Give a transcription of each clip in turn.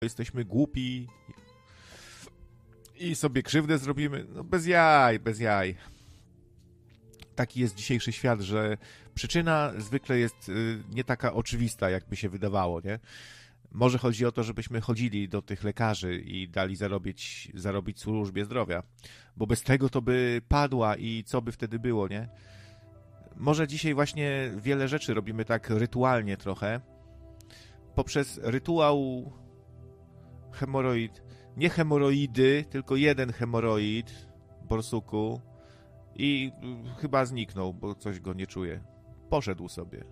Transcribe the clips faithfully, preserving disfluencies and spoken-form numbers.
jesteśmy głupi i sobie krzywdę zrobimy. No bez jaj, bez jaj. Taki jest dzisiejszy świat, że przyczyna zwykle jest nie taka oczywista, jakby się wydawało, nie? Może chodzi o to, żebyśmy chodzili do tych lekarzy i dali zarobić, zarobić służbie zdrowia, bo bez tego to by padła i co by wtedy było, nie? Może dzisiaj właśnie wiele rzeczy robimy tak rytualnie trochę, poprzez rytuał hemoroid, nie hemoroidy, tylko jeden hemoroid, borsuku, i chyba zniknął, bo coś go nie czuje. Poszedł sobie.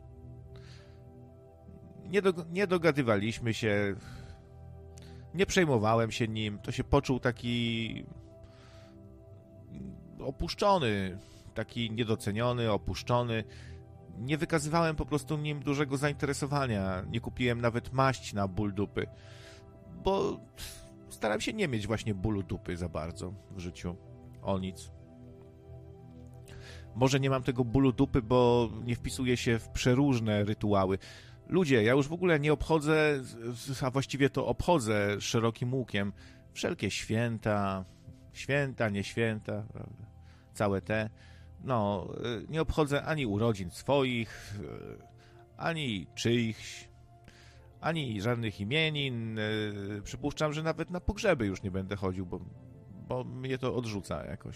Nie, do, nie dogadywaliśmy się, nie przejmowałem się nim, to się poczuł taki opuszczony, taki niedoceniony, opuszczony. Nie wykazywałem po prostu nim dużego zainteresowania, nie kupiłem nawet maść na ból dupy, bo staram się nie mieć właśnie bólu dupy za bardzo w życiu, o nic. Może nie mam tego bólu dupy, bo nie wpisuję się w przeróżne rytuały. Ludzie, ja już w ogóle nie obchodzę, a właściwie to obchodzę szerokim łukiem wszelkie święta, święta, nie święta, prawda? Całe te. No, nie obchodzę ani urodzin swoich, ani czyichś, ani żadnych imienin. Przypuszczam, że nawet na pogrzeby już nie będę chodził, bo, bo mnie to odrzuca jakoś.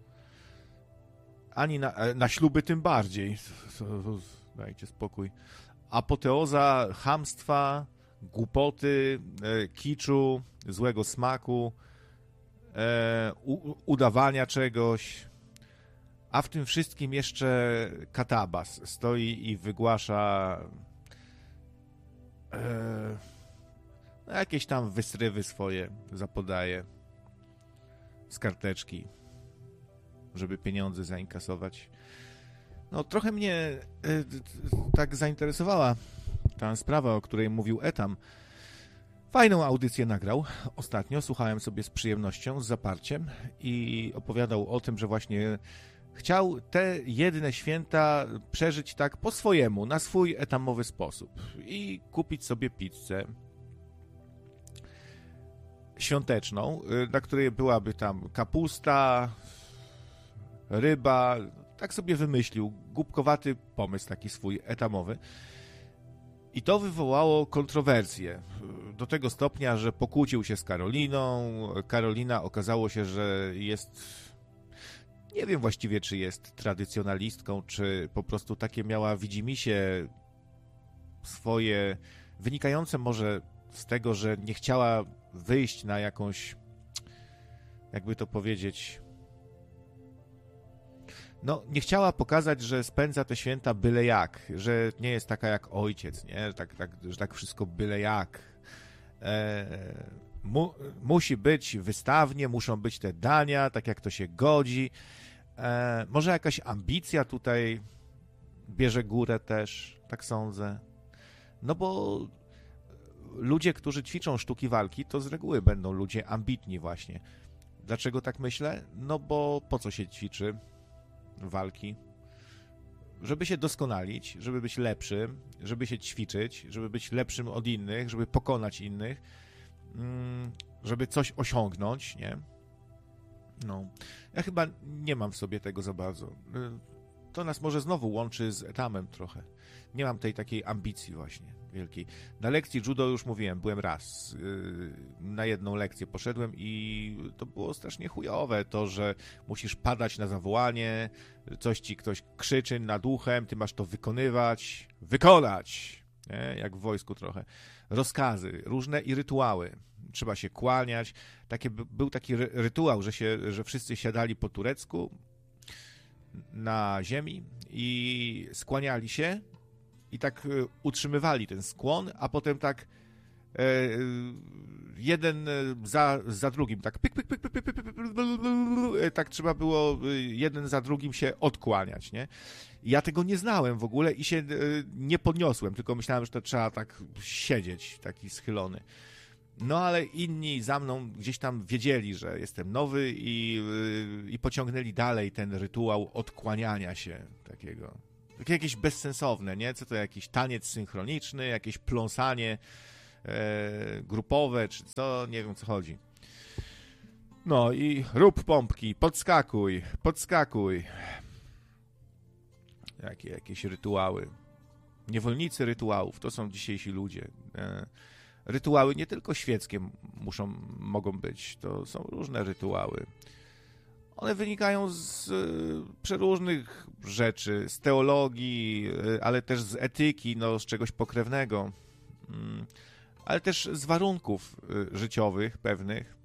Ani na, na śluby tym bardziej. Dajcie spokój. Apoteoza chamstwa, głupoty, e, kiczu, złego smaku, e, u, udawania czegoś, a w tym wszystkim jeszcze katabas stoi i wygłasza e, jakieś tam wysrywy swoje zapodaje z karteczki, żeby pieniądze zainkasować. No trochę mnie y, tak zainteresowała ta sprawa, o której mówił Etam. Fajną audycję nagrał ostatnio, słuchałem sobie z przyjemnością, z zaparciem i opowiadał o tym, że właśnie chciał te jedne święta przeżyć tak po swojemu, na swój etamowy sposób i kupić sobie pizzę świąteczną, na której byłaby tam kapusta, ryba. Tak sobie wymyślił, głupkowaty pomysł taki swój etamowy. I to wywołało kontrowersje. Do tego stopnia, że pokłócił się z Karoliną. Karolina okazało się, że jest... Nie wiem właściwie, czy jest tradycjonalistką, czy po prostu takie miała widzimisię swoje, wynikające może z tego, że nie chciała wyjść na jakąś, jakby to powiedzieć... No, nie chciała pokazać, że spędza te święta byle jak, że nie jest taka jak ojciec, nie? Tak, tak, że tak wszystko byle jak. E, mu, musi być wystawnie, muszą być te dania, tak jak to się godzi. E, może jakaś ambicja tutaj bierze górę też, tak sądzę. No bo ludzie, którzy ćwiczą sztuki walki, to z reguły będą ludzie ambitni właśnie. Dlaczego tak myślę? No bo po co się ćwiczy walki? Żeby się doskonalić, żeby być lepszym, żeby się ćwiczyć, żeby być lepszym od innych, żeby pokonać innych, żeby coś osiągnąć, nie? No. Ja chyba nie mam w sobie tego za bardzo. To nas może znowu łączy z Etamem trochę. Nie mam tej takiej ambicji właśnie wielkiej. Na lekcji judo już mówiłem, byłem raz. Na jedną lekcję poszedłem i to było strasznie chujowe. To, że musisz padać na zawołanie, coś ci ktoś krzyczy nad uchem, ty masz to wykonywać. Wykonać! Nie? Jak w wojsku trochę. Rozkazy, różne i rytuały. Trzeba się kłaniać. Takie, był taki rytuał, że, się, że wszyscy siadali po turecku na ziemi i skłaniali się i tak utrzymywali ten skłon, a potem tak e, jeden za, za drugim, tak pyk, pyk, pyk, pyk, pyk, pyk, pyk, pyk, tak trzeba było jeden za drugim się odkłaniać, nie? Ja tego nie znałem w ogóle i się nie podniosłem, tylko myślałem, że to trzeba tak siedzieć, taki schylony. No ale inni za mną gdzieś tam wiedzieli, że jestem nowy i, i pociągnęli dalej ten rytuał odkłaniania się takiego. Takie jakieś bezsensowne, nie? Co to jakiś taniec synchroniczny, jakieś pląsanie e, grupowe, czy co, nie wiem, o co chodzi. No i rób pompki, podskakuj, podskakuj. Jakie, jakieś rytuały. Niewolnicy rytuałów, to są dzisiejsi ludzie. E, rytuały nie tylko świeckie muszą, mogą być, to są różne rytuały. One wynikają z y, przeróżnych rzeczy, z teologii, y, ale też z etyki, no, z czegoś pokrewnego, y, ale też z warunków y, życiowych pewnych.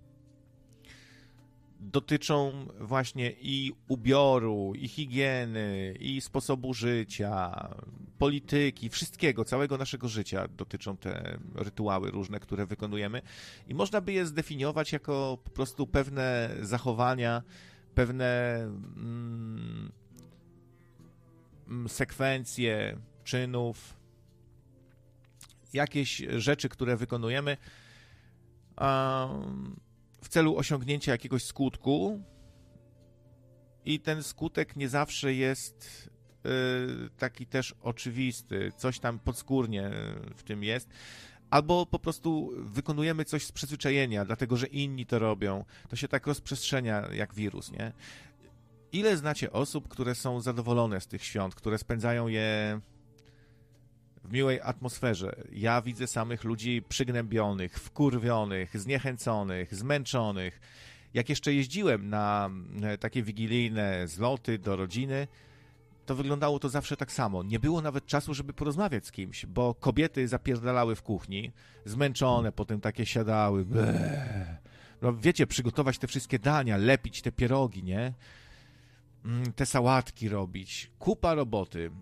Dotyczą właśnie i ubioru, i higieny, i sposobu życia, polityki, wszystkiego, całego naszego życia dotyczą te rytuały różne, które wykonujemy. I można by je zdefiniować jako po prostu pewne zachowania, pewne mm, sekwencje czynów, jakieś rzeczy, które wykonujemy um, w celu osiągnięcia jakiegoś skutku i ten skutek nie zawsze jest y, taki też oczywisty, coś tam podskórnie w tym jest, albo po prostu wykonujemy coś z przyzwyczajenia, dlatego że inni to robią. To się tak rozprzestrzenia jak wirus, nie? Ile znacie osób, które są zadowolone z tych świąt, które spędzają je w miłej atmosferze? Ja widzę samych ludzi przygnębionych, wkurwionych, zniechęconych, zmęczonych. Jak jeszcze jeździłem na takie wigilijne zloty do rodziny, to wyglądało to zawsze tak samo. Nie było nawet czasu, żeby porozmawiać z kimś, bo kobiety zapierdalały w kuchni, zmęczone, potem takie siadały. Bleh. No wiecie, przygotować te wszystkie dania, lepić te pierogi, nie? Te sałatki robić. Kupa roboty.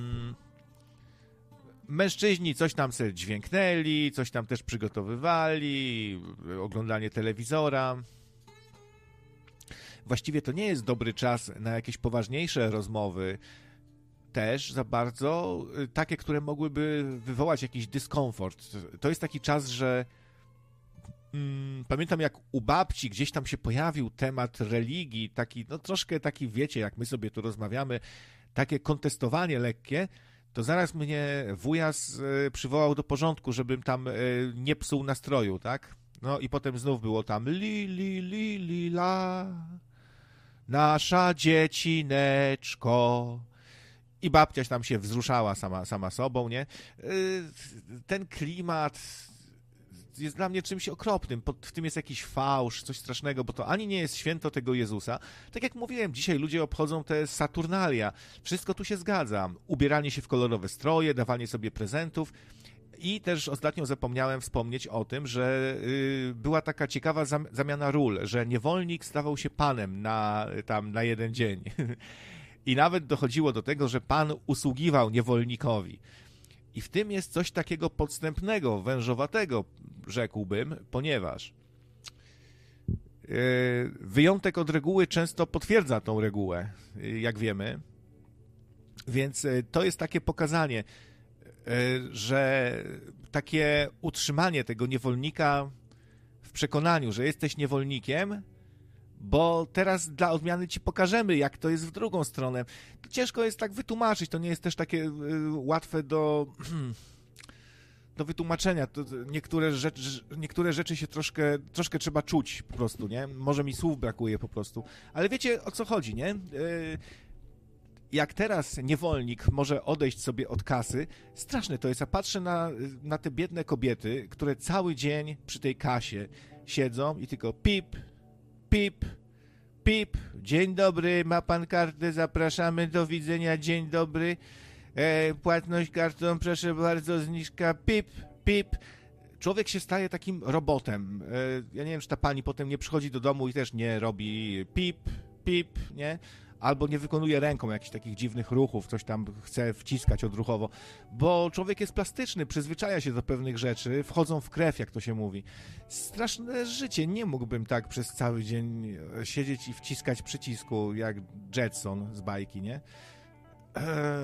Mężczyźni coś tam sobie dźwięknęli, coś tam też przygotowywali, oglądanie telewizora. Właściwie to nie jest dobry czas na jakieś poważniejsze rozmowy, też za bardzo, takie, które mogłyby wywołać jakiś dyskomfort. To jest taki czas, że mm, pamiętam, jak u babci gdzieś tam się pojawił temat religii, taki, no troszkę taki, wiecie, jak my sobie tu rozmawiamy, takie kontestowanie lekkie, to zaraz mnie wujas y, przywołał do porządku, żebym tam y, nie psuł nastroju, tak? No i potem znów było tam li, li, li, li, la, nasza dziecineczko. I babcia tam się wzruszała sama, sama sobą, nie? Y, ten klimat jest dla mnie czymś okropnym. Pod, w tym jest jakiś fałsz, coś strasznego, bo to ani nie jest święto tego Jezusa. Tak jak mówiłem, dzisiaj ludzie obchodzą te Saturnalia. Wszystko tu się zgadza. Ubieranie się w kolorowe stroje, dawanie sobie prezentów. I też ostatnio zapomniałem wspomnieć o tym, że y, była taka ciekawa zam- zamiana ról, że niewolnik stawał się panem na, tam, na jeden dzień. I nawet dochodziło do tego, że pan usługiwał niewolnikowi. I w tym jest coś takiego podstępnego, wężowatego, rzekłbym, ponieważ yy, wyjątek od reguły często potwierdza tą regułę, yy, jak wiemy. Więc yy, to jest takie pokazanie, yy, że takie utrzymanie tego niewolnika w przekonaniu, że jesteś niewolnikiem, bo teraz dla odmiany ci pokażemy, jak to jest w drugą stronę. To ciężko jest tak wytłumaczyć, to nie jest też takie y, łatwe do, do wytłumaczenia. To, niektóre, rzeczy, niektóre rzeczy się troszkę, troszkę trzeba czuć po prostu, nie? Może mi słów brakuje po prostu. Ale wiecie, o co chodzi, nie? Y, jak teraz niewolnik może odejść sobie od kasy, straszne to jest. Ja patrzę na, na te biedne kobiety, które cały dzień przy tej kasie siedzą i tylko pip, pip, pip, dzień dobry, ma pan kartę, zapraszamy, do widzenia, dzień dobry, e, płatność kartą, proszę bardzo, zniżka, pip, pip. Człowiek się staje takim robotem. E, ja nie wiem, czy ta pani potem nie przychodzi do domu i też nie robi pip, pip, nie? Albo nie wykonuje ręką jakichś takich dziwnych ruchów, coś tam chce wciskać odruchowo, bo człowiek jest plastyczny, przyzwyczaja się do pewnych rzeczy, wchodzą w krew, jak to się mówi. Straszne życie, nie mógłbym tak przez cały dzień siedzieć i wciskać przycisku, jak Jetson z bajki, nie? Eee...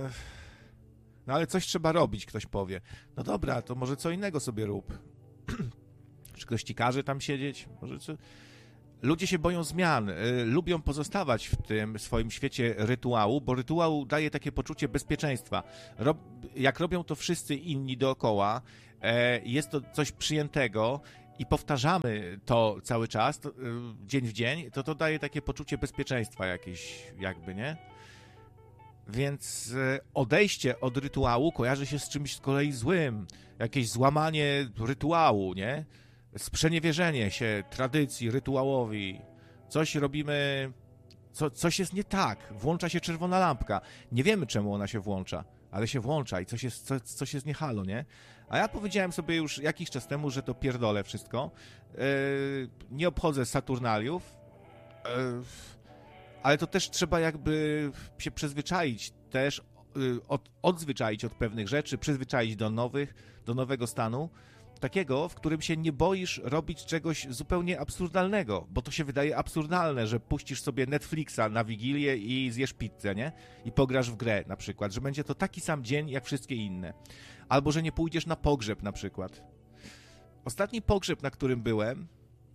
No ale coś trzeba robić, ktoś powie. No dobra, to może co innego sobie rób. Czy ktoś ci każe tam siedzieć? Może co... Ludzie się boją zmian, y, lubią pozostawać w tym swoim świecie rytuału, bo rytuał daje takie poczucie bezpieczeństwa. Rob, jak robią to wszyscy inni dookoła, y, jest to coś przyjętego i powtarzamy to cały czas, to, dzień w dzień, to to daje takie poczucie bezpieczeństwa jakieś jakby, nie? Więc odejście od rytuału kojarzy się z czymś z kolei złym. Jakieś złamanie rytuału, nie? Sprzeniewierzenie się tradycji, rytuałowi. Coś robimy, co, coś jest nie tak. Włącza się czerwona lampka. Nie wiemy, czemu ona się włącza, ale się włącza i coś jest, co, coś jest nie halo, nie? A ja powiedziałem sobie już jakiś czas temu, że to pierdolę wszystko. Yy, nie obchodzę Saturnaliów. Yy, ale to też trzeba jakby się przyzwyczaić, też od, odzwyczaić od pewnych rzeczy, przyzwyczaić do nowych, do nowego stanu, takiego, w którym się nie boisz robić czegoś zupełnie absurdalnego, bo to się wydaje absurdalne, że puścisz sobie Netflixa na Wigilię i zjesz pizzę, nie? I pograsz w grę na przykład, że będzie to taki sam dzień jak wszystkie inne. Albo, że nie pójdziesz na pogrzeb na przykład. Ostatni pogrzeb, na którym byłem,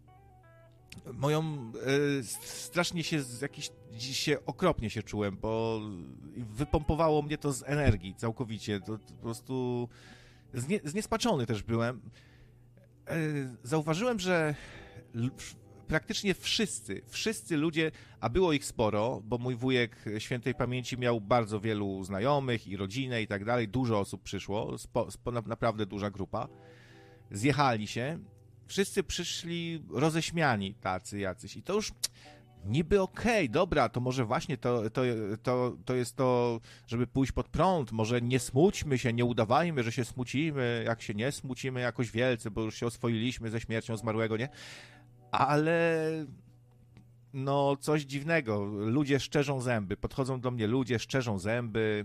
moją y, strasznie się z jakiś się okropnie się czułem, bo wypompowało mnie to z energii całkowicie. To, to po prostu znie, zniespaczony też byłem. Y, zauważyłem, że l, praktycznie wszyscy, wszyscy ludzie, a było ich sporo, bo mój wujek świętej pamięci miał bardzo wielu znajomych i rodzinę i tak dalej, dużo osób przyszło, spo, spo, naprawdę duża grupa, zjechali się. Wszyscy przyszli roześmiani tacy jacyś i to już niby okej, okay, dobra, to może właśnie to, to, to, to jest to, żeby pójść pod prąd, może nie smućmy się, nie udawajmy, że się smucimy, jak się nie smucimy jakoś wielce, bo już się oswoiliśmy ze śmiercią zmarłego, nie? Ale no coś dziwnego, ludzie szczerzą zęby, podchodzą do mnie ludzie, szczerzą zęby,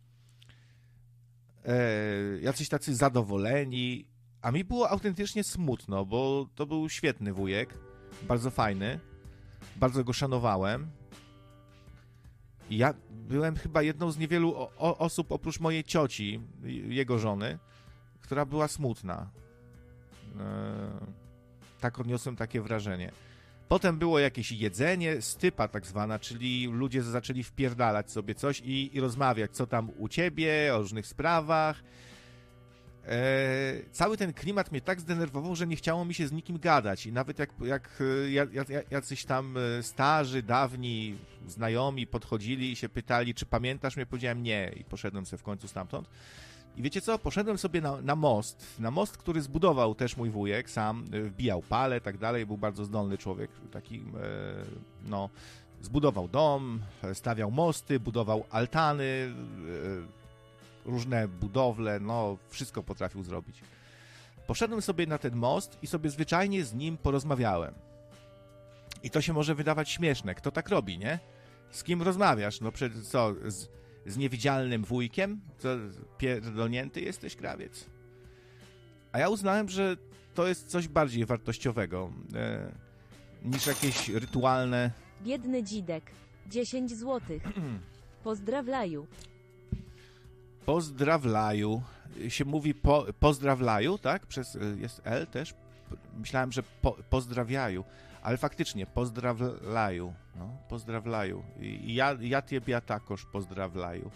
e, jacyś tacy zadowoleni. A mi było autentycznie smutno, bo to był świetny wujek, bardzo fajny, bardzo go szanowałem. I ja byłem chyba jedną z niewielu o- osób oprócz mojej cioci, jego żony, która była smutna. Eee, tak odniosłem takie wrażenie. Potem było jakieś jedzenie, stypa tak zwana, czyli ludzie zaczęli wpierdalać sobie coś i, i rozmawiać, co tam u ciebie, o różnych sprawach. E, cały ten klimat mnie tak zdenerwował, że nie chciało mi się z nikim gadać i nawet jak, jak jacyś tam starzy, dawni znajomi podchodzili i się pytali, czy pamiętasz mnie, powiedziałem nie i poszedłem sobie w końcu stamtąd. I wiecie co, poszedłem sobie na, na most, na most, który zbudował też mój wujek, sam wbijał pale, tak dalej, był bardzo zdolny człowiek, taki, e, no, zbudował dom, stawiał mosty, budował altany, e, różne budowle, no wszystko potrafił zrobić. Poszedłem sobie na ten most i sobie zwyczajnie z nim porozmawiałem. I to się może wydawać śmieszne. Kto tak robi, nie? Z kim rozmawiasz? No przecież co? Z, z niewidzialnym wujkiem? Co, pierdolnięty jesteś, krawiec? A ja uznałem, że to jest coś bardziej wartościowego e, niż jakieś rytualne... Biedny dzidek. dziesięć złotych. Pozdrawiaju. Pozdrawlaju. Się mówi po, pozdrawlaju, tak? Przez, jest L też. Myślałem, że po, pozdrawiaju. Ale faktycznie, pozdrawlaju. No, pozdrawlaju. I ja, ja ciebie takoż pozdrawlaju.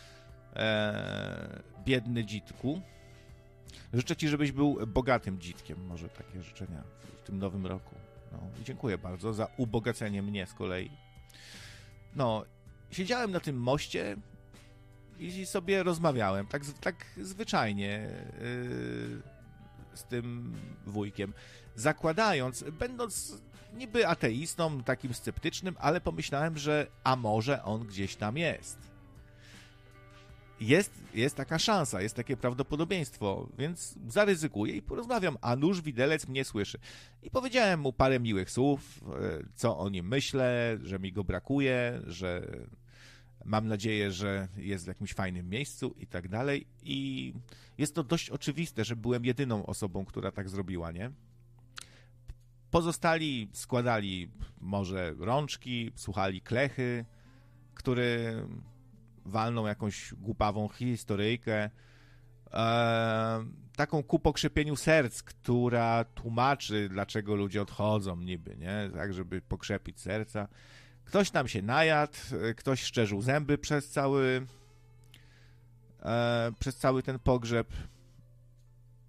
Eee, biedny dzitku. Życzę ci, żebyś był bogatym dzitkiem. Może takie życzenia w, w tym nowym roku. No, dziękuję bardzo za ubogacenie mnie z kolei. No, siedziałem na tym moście i sobie rozmawiałem, tak, tak zwyczajnie yy, z tym wujkiem, zakładając, będąc niby ateistą, takim sceptycznym, ale pomyślałem, że a może on gdzieś tam jest. Jest, jest taka szansa, jest takie prawdopodobieństwo, więc zaryzykuję i porozmawiam, a nuż widelec mnie słyszy. I powiedziałem mu parę miłych słów, co o nim myślę, że mi go brakuje, że mam nadzieję, że jest w jakimś fajnym miejscu i tak dalej. I jest to dość oczywiste, że byłem jedyną osobą, która tak zrobiła, nie? Pozostali składali może rączki, słuchali klechy, który walną jakąś głupawą historyjkę, e, taką ku pokrzepieniu serc, która tłumaczy, dlaczego ludzie odchodzą niby, nie? Tak, żeby pokrzepić serca. Ktoś tam się najadł, ktoś szczerzył zęby przez cały e, przez cały ten pogrzeb.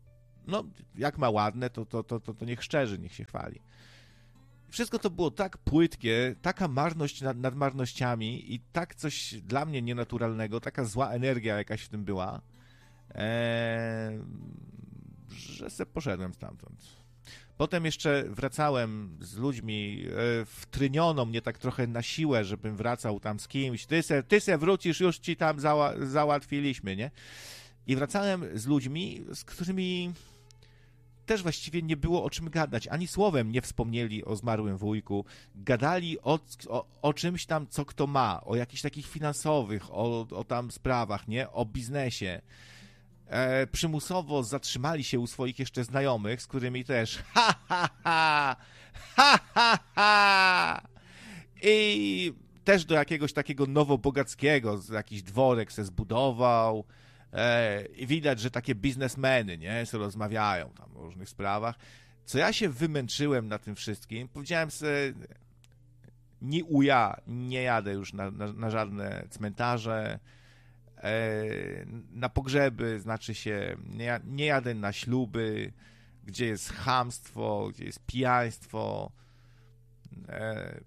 No, jak ma ładne, to, to, to, to, to niech szczerzy, niech się chwali. Wszystko to było tak płytkie, taka marność nad, nad marnościami i tak coś dla mnie nienaturalnego, taka zła energia jakaś w tym była, e, że se poszedłem stamtąd. Potem jeszcze wracałem z ludźmi, e, wtryniono mnie tak trochę na siłę, żebym wracał tam z kimś. Ty se, ty se wrócisz, już ci tam zała, załatwiliśmy, nie? I wracałem z ludźmi, z którymi też właściwie nie było o czym gadać. Ani słowem nie wspomnieli o zmarłym wujku. Gadali o, o, o czymś tam, co kto ma, o jakichś takich finansowych, o, o tam sprawach, nie? O biznesie. E, przymusowo zatrzymali się u swoich jeszcze znajomych, z którymi też ha, ha, ha, ha, ha, ha. I też do jakiegoś takiego nowobogackiego, jakiś dworek se zbudował. E, I widać, że takie biznesmeny, nie, co rozmawiają tam o różnych sprawach. Co ja się wymęczyłem na tym wszystkim, powiedziałem sobie, nie uja, nie jadę już na, na, na żadne cmentarze, e, na pogrzeby, znaczy się, nie, nie jadę na śluby, gdzie jest chamstwo, gdzie jest pijaństwo. E,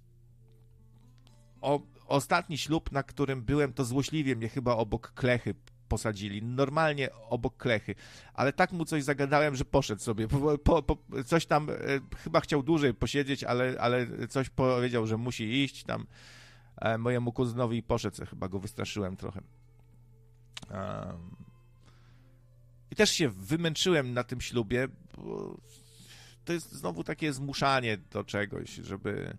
o, ostatni ślub, na którym byłem, to złośliwie mnie chyba obok klechy posadzili, normalnie obok klechy, ale tak mu coś zagadałem, że poszedł sobie, po, po, po, coś tam, e, chyba chciał dłużej posiedzieć, ale, ale coś powiedział, że musi iść tam e, mojemu kuzynowi i poszedł, chyba go wystraszyłem trochę. Um, I też się wymęczyłem na tym ślubie, bo to jest znowu takie zmuszanie do czegoś, żeby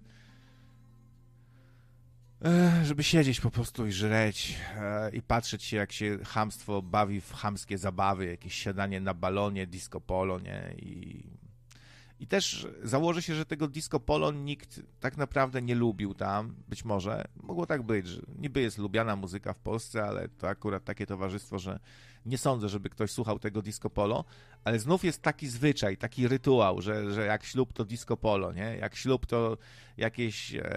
żeby siedzieć po prostu i żreć i patrzeć się, jak się chamstwo bawi w chamskie zabawy, jakieś siadanie na balonie, disco polo, nie? I, i też założę się, że tego disco polo nikt tak naprawdę nie lubił tam, być może. Mogło tak być, że niby jest lubiana muzyka w Polsce, ale to akurat takie towarzystwo, że nie sądzę, żeby ktoś słuchał tego disco polo, ale znów jest taki zwyczaj, taki rytuał, że, że jak ślub to disco polo, nie? Jak ślub to jakieś e,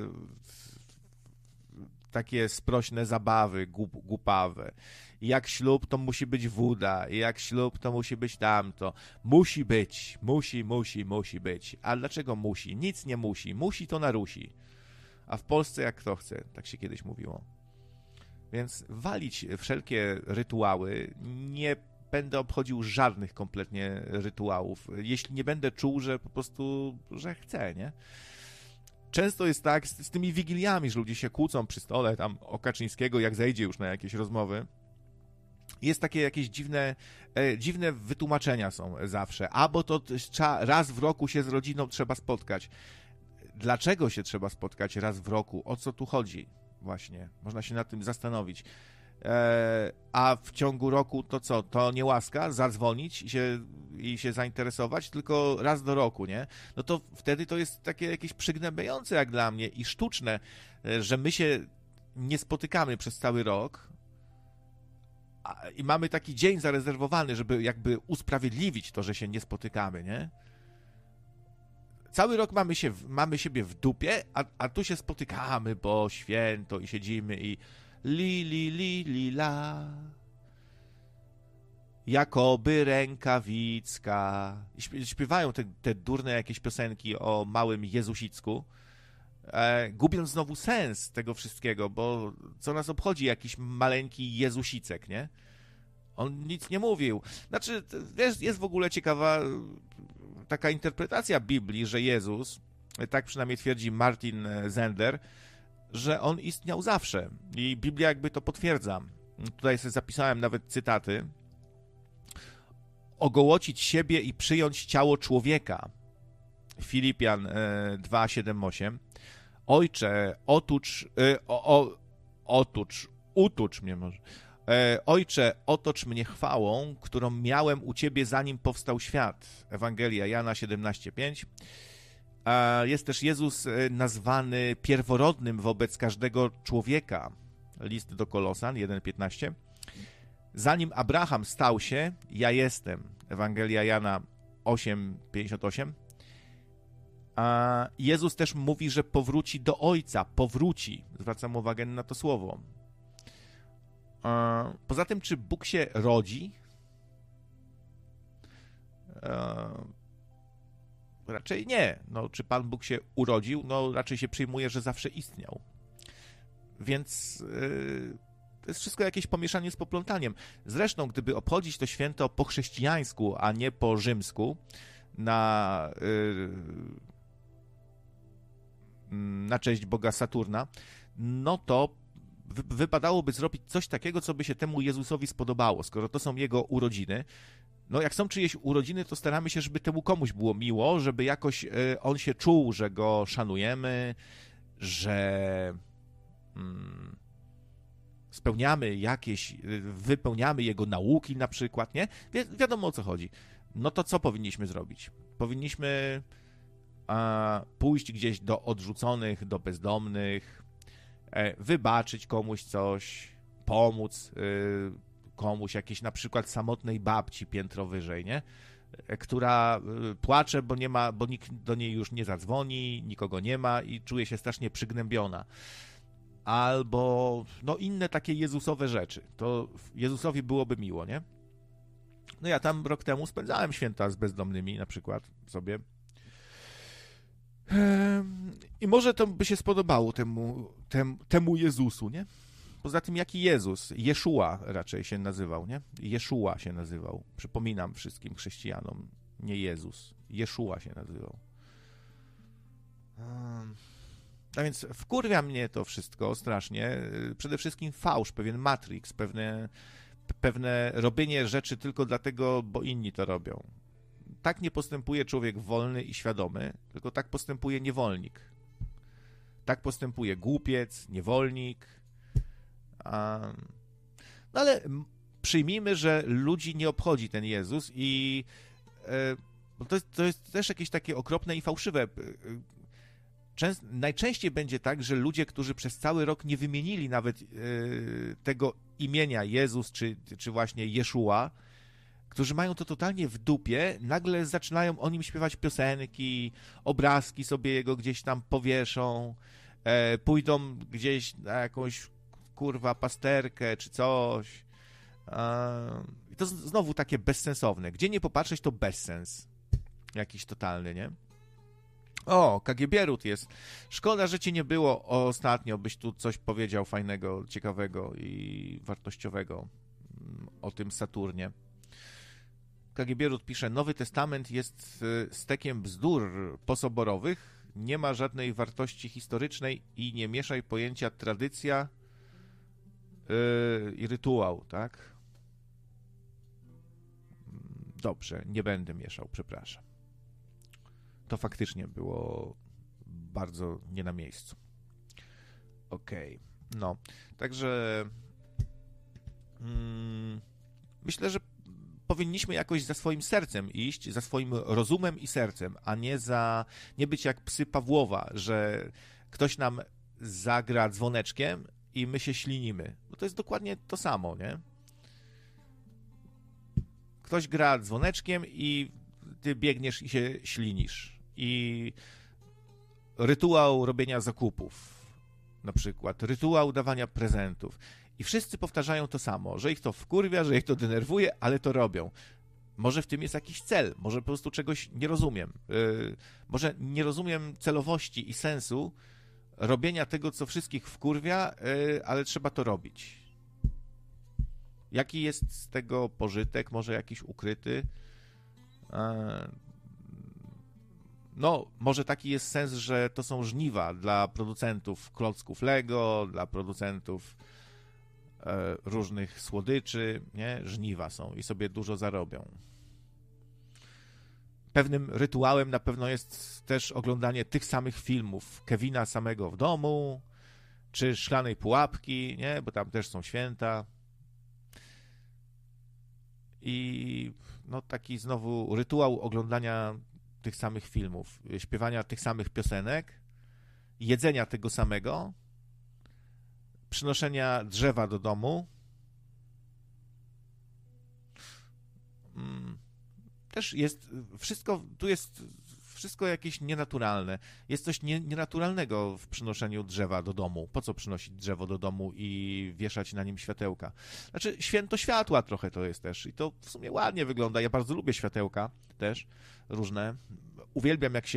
takie sprośne zabawy, głup, głupawe. I jak ślub, to musi być woda. I jak ślub, to musi być tamto. Musi być. Musi, musi, musi być. A dlaczego musi? Nic nie musi. Musi to narusi. A w Polsce jak kto chce. Tak się kiedyś mówiło. Więc walić wszelkie rytuały. Nie będę obchodził żadnych kompletnie rytuałów. Jeśli nie będę czuł, że po prostu, że chcę, nie? Często jest tak z, z tymi wigiliami, że ludzie się kłócą przy stole tam o Kaczyńskiego, jak zejdzie już na jakieś rozmowy. Jest takie jakieś dziwne, e, dziwne wytłumaczenia są zawsze. Albo to trzeba, raz w roku się z rodziną trzeba spotkać. Dlaczego się trzeba spotkać raz w roku? O co tu chodzi? Właśnie, można się nad tym zastanowić. E, a w ciągu roku to co? To nie łaska? Zadzwonić i się, i się zainteresować? Tylko raz do roku, nie? No to wtedy to jest takie jakieś przygnębiające jak dla mnie i sztuczne, że my się nie spotykamy przez cały rok a, i mamy taki dzień zarezerwowany, żeby jakby usprawiedliwić to, że się nie spotykamy, nie? Cały rok mamy, się, mamy siebie w dupie, a, a tu się spotykamy, bo święto i siedzimy i li, li, li, li, la. Jakoby rękawicka. Śpiewają te, te durne jakieś piosenki o małym Jezusicku, e, gubiąc znowu sens tego wszystkiego, bo co nas obchodzi jakiś maleńki Jezusicek, nie? On nic nie mówił. Znaczy, jest, jest w ogóle ciekawa taka interpretacja Biblii, że Jezus, tak przynajmniej twierdzi Martin Zender, że on istniał zawsze. I Biblia jakby to potwierdza. Tutaj sobie zapisałem nawet cytaty. Ogołocić siebie i przyjąć ciało człowieka. Filipian dwa, siedem, osiem. Ojcze, otucz, o, o, otucz, utucz mnie może. Ojcze, otocz mnie chwałą, którą miałem u Ciebie, zanim powstał świat. Ewangelia Jana siedemnaście, pięć. Jest też Jezus nazwany pierworodnym wobec każdego człowieka. List do Kolosan jeden, piętnaście. Zanim Abraham stał się, ja jestem. Ewangelia Jana osiem, pięćdziesiąt osiem. A Jezus też mówi, że powróci do Ojca. Powróci. Zwracam uwagę na to słowo. A poza tym, czy Bóg się rodzi? E, raczej nie. No, czy Pan Bóg się urodził? No, raczej się przyjmuje, że zawsze istniał. Więc yy, to jest wszystko jakieś pomieszanie z poplątaniem. Zresztą, gdyby obchodzić to święto po chrześcijańsku, a nie po rzymsku, na, yy, na cześć Boga Saturna, no to wy, wypadałoby zrobić coś takiego, co by się temu Jezusowi spodobało, skoro to są jego urodziny. No jak są czyjeś urodziny, to staramy się, żeby temu komuś było miło, żeby jakoś yy, on się czuł, że go szanujemy, że hmm, spełniamy jakieś, wypełniamy jego nauki na przykład, nie? Wi- wiadomo, o co chodzi. No to co powinniśmy zrobić? Powinniśmy a, pójść gdzieś do odrzuconych, do bezdomnych, e, wybaczyć komuś coś, pomóc y, komuś, jakiejś na przykład samotnej babci piętro wyżej, nie? E, która y, płacze, bo nie ma, bo nikt do niej już nie zadzwoni, nikogo nie ma i czuje się strasznie przygnębiona. Albo no inne takie Jezusowe rzeczy. To Jezusowi byłoby miło, nie? No ja tam rok temu spędzałem święta z bezdomnymi na przykład sobie. I może to by się spodobało temu, temu, temu Jezusu, nie? Poza tym jaki Jezus? Jeszua raczej się nazywał, nie? Jeszua się nazywał. Przypominam wszystkim chrześcijanom. Nie Jezus. Jeszua się nazywał. Um... A więc wkurwia mnie to wszystko strasznie. Przede wszystkim fałsz, pewien matrix, pewne, pewne robienie rzeczy tylko dlatego, bo inni to robią. Tak nie postępuje człowiek wolny i świadomy, tylko tak postępuje niewolnik. Tak postępuje głupiec, niewolnik. Um, no ale przyjmijmy, że ludzi nie obchodzi ten Jezus i e, bo to, jest, to jest też jakieś takie okropne i fałszywe. Częst, najczęściej będzie tak, że ludzie, którzy przez cały rok nie wymienili nawet yy, tego imienia Jezus, czy, czy właśnie Jeszua, którzy mają to totalnie w dupie, nagle zaczynają o nim śpiewać piosenki, obrazki sobie jego gdzieś tam powieszą, e, pójdą gdzieś na jakąś, kurwa, pasterkę, czy coś. E, I to z, znowu takie bezsensowne. Gdzie nie popatrzeć, to bezsens. Jakiś totalny, nie? O, K G B Ród jest. Szkoda, że ci nie było ostatnio, byś tu coś powiedział fajnego, ciekawego i wartościowego o tym Saturnie. K G B Ród pisze, Nowy Testament jest stekiem bzdur posoborowych, nie ma żadnej wartości historycznej i nie mieszaj pojęcia tradycja yy, i rytuał, tak? Dobrze, nie będę mieszał, przepraszam. To faktycznie było bardzo nie na miejscu. Okej, okay. No, także mm, myślę, że powinniśmy jakoś za swoim sercem iść, za swoim rozumem i sercem, a nie za nie być jak psy Pawłowa, że ktoś nam zagra dzwoneczkiem i my się ślinimy. Bo to jest dokładnie to samo, nie? Ktoś gra dzwoneczkiem i ty biegniesz i się ślinisz. I rytuał robienia zakupów, na przykład rytuał dawania prezentów. I wszyscy powtarzają to samo, że ich to wkurwia, że ich to denerwuje, ale to robią. Może w tym jest jakiś cel, może po prostu czegoś nie rozumiem. Yy, może nie rozumiem celowości i sensu robienia tego, co wszystkich wkurwia, yy, ale trzeba to robić. Jaki jest z tego pożytek? Może jakiś ukryty? Yy, No, może taki jest sens, że to są żniwa dla producentów klocków Lego, dla producentów e, różnych słodyczy, nie? Żniwa są i sobie dużo zarobią. Pewnym rytuałem na pewno jest też oglądanie tych samych filmów Kevina samego w domu, czy Szklanej Pułapki, nie? Bo tam też są święta. I no taki znowu rytuał oglądania tych samych filmów, śpiewania tych samych piosenek, jedzenia tego samego, przynoszenia drzewa do domu. Też jest wszystko, tu jest wszystko jakieś nienaturalne. Jest coś nie, nienaturalnego w przynoszeniu drzewa do domu. Po co przynosić drzewo do domu i wieszać na nim światełka? Znaczy, święto światła trochę to jest też i to w sumie ładnie wygląda. Ja bardzo lubię światełka też, różne. Uwielbiam, jak się